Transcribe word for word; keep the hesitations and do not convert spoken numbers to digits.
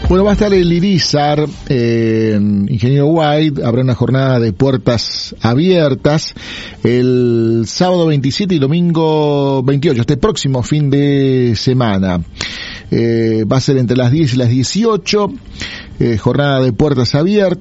Bueno, va a estar el Irizar, eh, Ingeniero White, habrá una jornada de puertas abiertas el sábado veintisiete y domingo veintiocho, este próximo fin de semana. Eh, va a ser entre las diez y las dieciocho, eh, jornada de puertas abiertas.